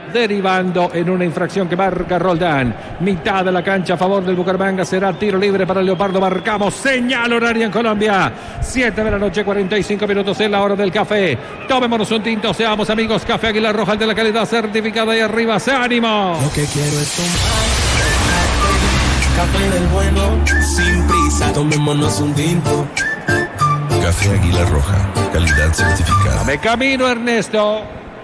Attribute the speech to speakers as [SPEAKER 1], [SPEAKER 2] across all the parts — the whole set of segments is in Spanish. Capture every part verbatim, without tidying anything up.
[SPEAKER 1] derivando en una infracción que marca Roldán. Mitad de la cancha a favor del Bucaramanga, será tiro libre para el Leopardo. Marcamos señal horaria en Colombia, siete de la noche, cuarenta y cinco minutos en la hora del café. Tomémonos un tinto, seamos amigos. Café Águila Roja, el de la calidad certificada, y arriba se ánimo.
[SPEAKER 2] Lo que quiero es tomar café del bueno, sin prisa, tomémonos un tinto.
[SPEAKER 3] Café Águila Roja, calidad certificada.
[SPEAKER 1] Me camino, Ernesto.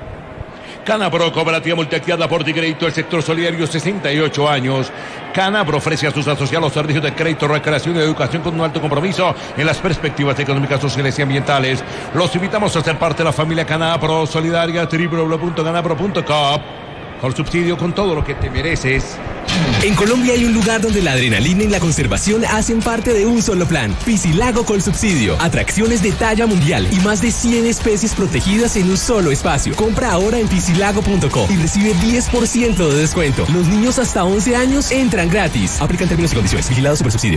[SPEAKER 4] Canapro, cooperativa multiactividad, aporte y crédito, el sector solidario, sesenta y ocho años. Canapro ofrece a sus asociados servicios de crédito, recreación y educación con un alto compromiso en las perspectivas económicas, sociales y ambientales. Los invitamos a ser parte de la familia Canapro Solidaria, doble u doble u doble u punto canapro punto com. Con subsidio, con todo lo que te mereces.
[SPEAKER 5] En Colombia hay un lugar donde la adrenalina y la conservación hacen parte de un solo plan. Piscilago con subsidio. Atracciones de talla mundial y más de cien especies protegidas en un solo espacio. Compra ahora en piscilago punto com y recibe diez por ciento de descuento. Los niños hasta once años entran gratis. Aplican términos y condiciones. Vigilado Supersubsidio.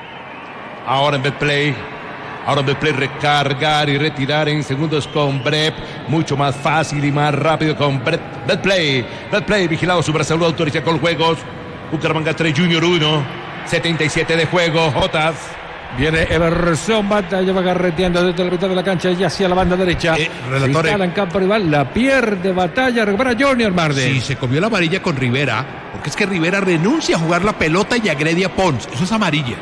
[SPEAKER 4] Ahora en Betplay. Ahora en Betplay, recargar y retirar en segundos con Brep. Mucho más fácil y más rápido con Brep. Betplay. Betplay, vigilado Supersalud, autoriza con juegos. Bucaramanga tres, Junior uno. setenta y siete de juego. Jotas.
[SPEAKER 1] Viene Everson Batalla, va garreteando desde la mitad de la cancha y hacia la banda derecha.
[SPEAKER 6] Eh,
[SPEAKER 1] se instala en campo rival, la pierde Batalla, recupera Junior Marde.
[SPEAKER 6] Sí, se comió la amarilla con Rivera, porque es que Rivera renuncia a jugar la pelota y agrede a Pons. Eso es amarilla.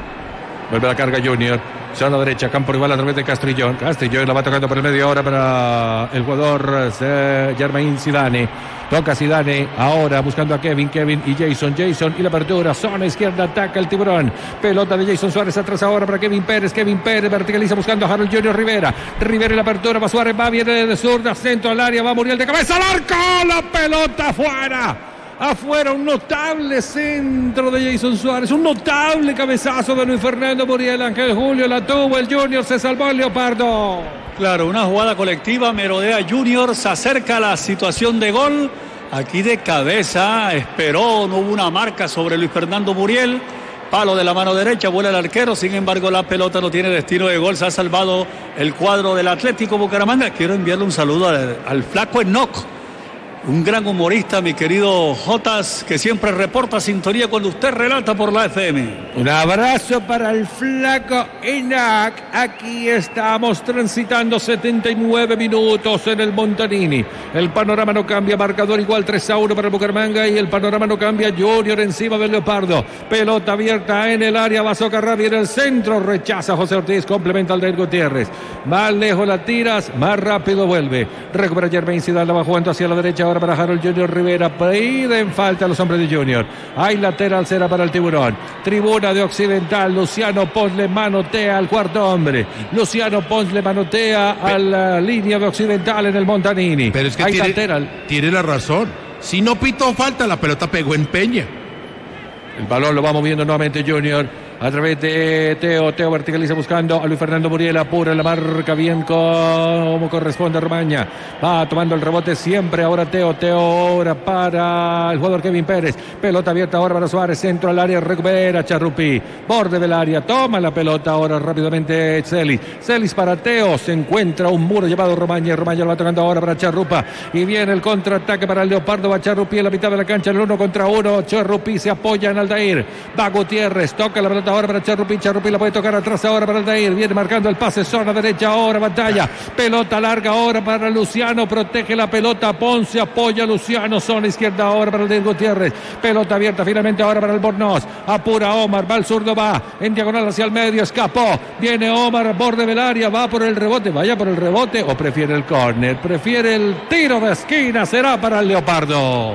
[SPEAKER 1] Vuelve la carga Junior. Zona derecha, campo rival a través de Castrillón. Castrillón la va tocando por el medio ahora para el jugador eh, Germain Zidane. Toca Zidane ahora buscando a Kevin. Kevin y Jason. Jason y la apertura. Zona izquierda, ataca el Tiburón. Pelota de Jason Suárez atrás ahora para Kevin Pérez. Kevin Pérez verticaliza buscando a Harold Junior Rivera. Rivera y la apertura. Va Suárez, va, viene de zurda, centro al área. Va Muriel de cabeza al arco. La pelota afuera. Afuera, un notable centro de Jason Suárez, un notable cabezazo de Luis Fernando Muriel. Ángel Julio la tuvo, el Junior se salvó el Leopardo.
[SPEAKER 7] Claro, una jugada colectiva, merodea Junior, se acerca a la situación de gol. Aquí de cabeza, esperó, no hubo una marca sobre Luis Fernando Muriel. Palo de la mano derecha, vuela el arquero, sin embargo la pelota no tiene destino de gol. Se ha salvado el cuadro del Atlético Bucaramanga. Quiero enviarle un saludo al, al flaco Enoc. Un gran humorista, mi querido Jotas, que siempre reporta sintonía cuando usted relata por la F M.
[SPEAKER 1] Un abrazo para el flaco Enoch. Aquí estamos transitando setenta y nueve minutos en el Montanini. El panorama no cambia, marcador igual tres a uno para el Bucaramanga y el panorama no cambia. Junior encima del Leopardo. Pelota abierta en el área, va a socarrar bien el centro, rechaza José Ortiz, complementa al Aldair Gutiérrez. Más lejos la tiras, más rápido vuelve. Recupera Germain Zidane, la va jugando hacia la derecha. Ahora para Harold Junior Rivera, piden falta a los hombres de Junior. Hay lateral, será para el Tiburón. Tribuna de Occidental, Luciano Pons le manotea al cuarto hombre. Luciano Pons le manotea a la línea de Occidental en el Montanini.
[SPEAKER 6] Pero es que
[SPEAKER 1] hay
[SPEAKER 6] tiene,
[SPEAKER 1] lateral.
[SPEAKER 6] tiene la razón. Si no pitó falta, la pelota pegó en Peña.
[SPEAKER 1] El balón lo va moviendo nuevamente Junior a través de Teo. Teo verticaliza buscando a Luis Fernando Muriel. Apura la marca bien como corresponde a Romaña. Va tomando el rebote siempre. Ahora Teo. Teo ahora para el jugador Kevin Pérez. Pelota abierta ahora para Suárez. Centro al área. Recupera Charrupi. Borde del área. Toma la pelota ahora rápidamente Celis. Celis para Teo. Se encuentra un muro llevado Romaña. Romaña lo va tocando ahora para Charrupa. Y viene el contraataque para el Leopardo. Va Charrupi en la mitad de la cancha. El uno contra uno. Charrupi se apoya en Aldair. Va Gutiérrez. Toca la pelota ahora para Charrupi. Charrupi la puede tocar atrás ahora para Aldair. Viene marcando el pase. Zona derecha ahora. Batalla. Pelota larga ahora para Luciano. Protege la pelota. Ponce apoya a Luciano. Zona izquierda ahora para Aldair Gutiérrez. Pelota abierta finalmente ahora para el Bornoz. Apura Omar. Va al zurdo. Va en diagonal hacia el medio. Escapó. Viene Omar. Borde del área. Va por el rebote. Vaya por el rebote. O prefiere el córner. Prefiere el tiro de esquina. Será para el Leopardo.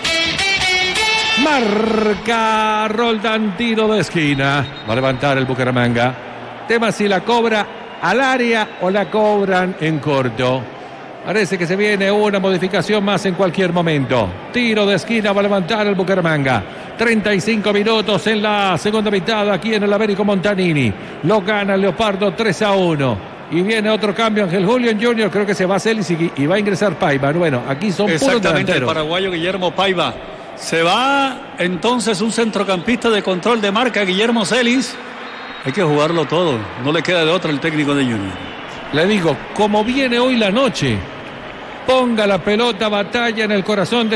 [SPEAKER 1] Marca Roldán, tiro de esquina. Va a levantar el Bucaramanga. Tema si la cobra al área o la cobran en corto. Parece que se viene una modificación más en cualquier momento. Tiro de esquina va a levantar el Bucaramanga. treinta y cinco minutos en la segunda mitad aquí en el Américo Montanini. Lo gana el Leopardo tres a uno. Y viene otro cambio, Ángel Julio en Junior. Creo que se va a Celis y, y va a ingresar Paiva. Bueno, aquí son puros delanteros.
[SPEAKER 7] Exactamente, el paraguayo Guillermo Paiva. Se va entonces un centrocampista de control de marca, Guillermo Celis. Hay que jugarlo todo, no le queda de otra el técnico de Junior.
[SPEAKER 1] Le digo, como viene hoy la noche, ponga la pelota Batalla en el corazón de